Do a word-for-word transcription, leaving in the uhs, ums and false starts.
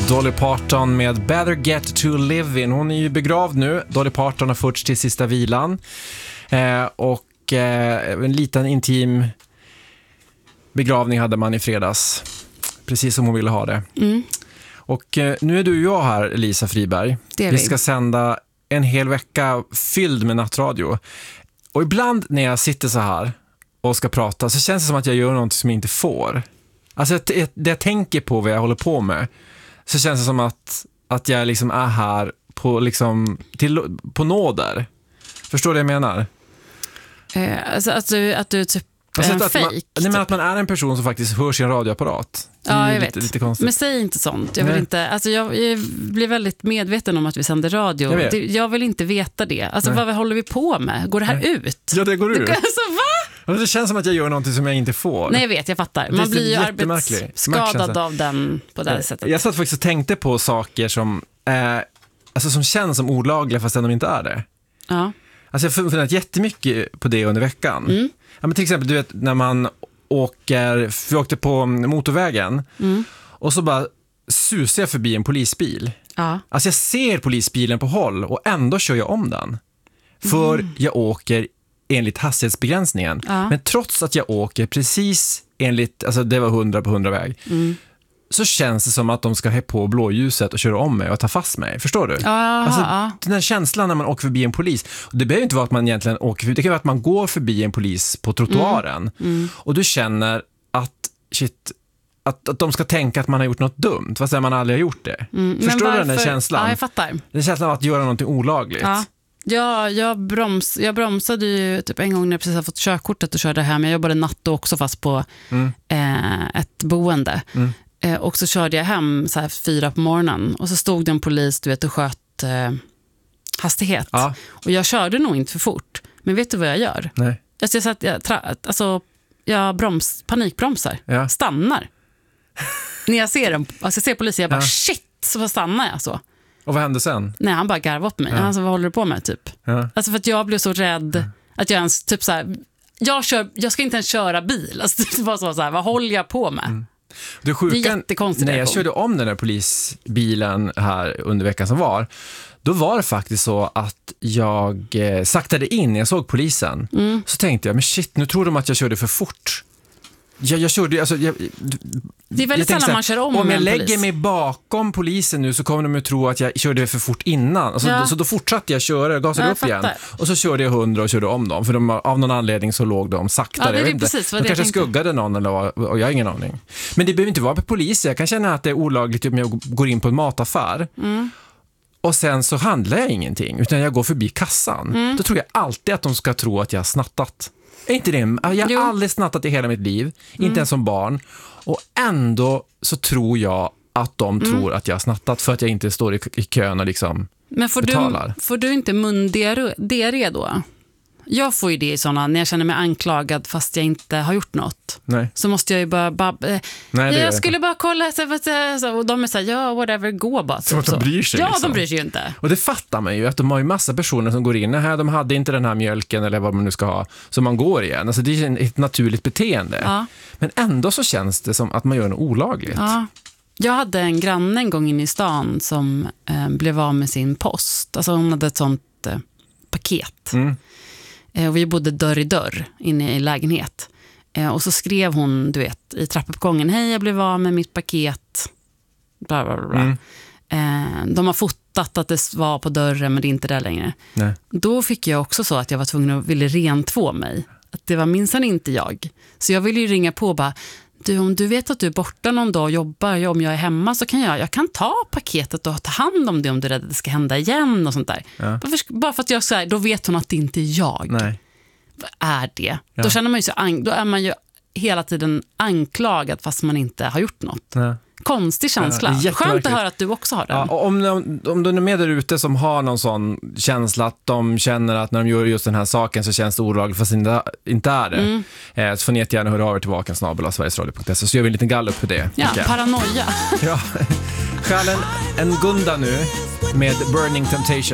Dolly Parton med Better Get to Live In. Hon är ju begravd nu. Dolly Parton har förts till sista vilan. Eh, och eh, en liten intim begravning hade man i fredags. Precis som hon ville ha det. Mm. Och eh, nu är du och jag här, Lisa Friberg. Det är vi vi. ska sända en hel vecka fylld med nattradio. Och ibland när jag sitter så här och ska prata så känns det som att jag gör något som jag inte får. Alltså det jag tänker på vad jag håller på med, så känns det som att, att jag liksom är här på, liksom, till, på nåder. Förstår du vad jag menar? Eh, alltså att du, att du typ Alltså är en att, att, man, fake, nej, men typ. att man är en person som faktiskt hörs i en radioapparat. Det är Ja, ju jag lite, vet. lite konstigt. Men säg inte sånt. Jag, vill Nej. inte, alltså jag, jag blir väldigt medveten om att vi sänder radio. Jag vet. Det, jag vill inte veta det. Alltså Nej. vad håller vi på med? Går det här Nej. ut? Ja, det går ur. Det, alltså va? Det känns som att jag gör något som jag inte får. Nej, jag vet, jag fattar. Det är Man blir ju jättemärkligt. arbetsskadad Smärtkänsla. av den på det här sättet. Jag satt faktiskt och tänkte på saker som, eh, alltså som känns som olagliga fast de inte är det. Ja. Alltså jag har funderat jättemycket på det under veckan. Mm. Ja, men till exempel, du vet, när man åker, vi åkte på motorvägen Mm. och så bara susar jag förbi en polisbil. Ja. Alltså jag ser polisbilen på håll och ändå kör jag om den. För Mm. jag åker enligt hastighetsbegränsningen. Ja. Men trots att jag åker precis enligt, alltså det var hundra på hundra väg. Mm. Så känns det som att de ska ha på blåljuset och köra om mig och ta fast mig. Förstår du? Ja, Alltså, ja. den här känslan när man åker förbi en polis. Och det behöver inte vara att man egentligen åker förbi. Det kan vara att man går förbi en polis på trottoaren. Mm. Mm. Och du känner att, shit, att, att de ska tänka att man har gjort något dumt. Fast man aldrig har gjort det. Mm. Men Förstår du den här varför- känslan? Ja, jag fattar. Den känslan av att göra något olagligt. Ja. Ja, jag, broms, jag bromsade ju typ en gång när jag precis har fått körkortet och körde hem. Jag jobbade natt och också fast på Mm. eh, ett boende. Mm. Eh, och så körde jag hem så här fyra på morgonen. Och så stod det en polis, du vet, och sköt eh, hastighet. Ja. Och jag körde nog inte för fort. Men vet du vad jag gör? Nej. Alltså jag, satt, jag, tra- alltså, jag broms, panikbromsar. Ja. Stannar. När jag ser, en, alltså jag ser polisen, jag bara Ja. shit, så stannar jag så. Och vad hände sen? Nej, han bara garvade upp mig. Ja. Alltså, vad håller du på med, typ? Ja. Alltså för att jag blev så rädd att jag ens typ så här, jag, kör, jag ska inte ens köra bil. Alltså det var så, så här, vad håller jag på med? Mm. Du, sjukan, Det är jättekonstigt när jag reaktion. körde om den där polisbilen här under veckan som var, då var det faktiskt så att jag eh, saktade in när jag såg polisen. Mm. Så tänkte jag, men shit, nu tror de att jag körde för fort. Jag, jag körde, alltså, jag, Det är väldigt jag tänkte sällan så här, man kör om om med jag en lägger polis. mig bakom polisen nu så kommer de att tro att jag körde för fort innan. Alltså, Ja. Så då fortsatte jag köra, gasade Ja, jag upp igen. fattar. Och så körde jag hundra och körde om dem. För de, av någon anledning så låg de saktare. Ja, det är Jag vet inte. precis vad de det kanske jag tänkte. skuggade någon eller vad, och jag har ingen aning. Men det behöver inte vara på polis. Jag kan känna att det är olagligt om jag går in på en mataffär. Mm. Och sen så handlar jag ingenting, utan jag går förbi kassan. Mm. Då tror jag alltid att de ska tro att jag har snattat. Är inte det? Jag har Jo. aldrig snattat i hela mitt liv, Mm. inte ens som barn. Och ändå så tror jag att de Mm. tror att jag har snattat för att jag inte står i, i kön och liksom Men får du, betalar. får du inte mundiarré då? Jag får ju det i sådana, när jag känner mig anklagad fast jag inte har gjort något. Nej, Så måste jag ju bara, bara eh, Nej det gör jag jag skulle inte. bara kolla så, så, så, och de är så här, ja whatever, gå bara. Som att de bryr sig, Ja, liksom. de bryr sig ju inte. Och det fattar man ju, att de har ju massa personer som går in, nej, de hade inte den här mjölken eller vad man nu ska ha, så man går igen. Alltså det är ju ett naturligt beteende. Ja. Men ändå så känns det som att man gör något olagligt. Ja. Jag hade en granne en gång inne i stan som eh, blev av med sin post. Alltså hon hade ett sånt eh, paket. Mm. Eh, och vi bodde dörr i dörr inne i lägenhet. Eh, och så skrev hon, du vet, i trappuppgången, hej, jag blev av med mitt paket. Bla, bla, bla. Mm. Eh, de har fotat att det var på dörren, men det är inte där längre. Nej. Då fick jag också så att jag var tvungen att ville rentvå mig. Att det var minsann inte jag. Så jag ville ju ringa på och bara, du, om du vet att du är borta någon dag och jobbar, om jag är hemma så kan jag, jag kan ta paketet och ta hand om det om du är rädd att det ska hända igen och sånt där. Ja. Varför, bara för att jag säger, då vet hon att det inte är jag. Nej. Vad är det? Ja. Då känner man ju så, an- då är man ju hela tiden anklagad fast man inte har gjort något. Nej. Konstig känsla. Ja, det är Skönt att jättemärkligt. höra att du också har den. Ja, och om, om, om du är med där ute som har någon sån känsla att de känner att när de gör just den här saken så känns det olagligt fast inte, inte är det. Mm. Eh, så får ni jättegärna höra av er tillbaka snabel-a sverigesradio punkt se så gör vi en liten gallup för det. Ja, tycker jag. paranoia. Ja. Stjälen en Gunda nu med Burning Temptation.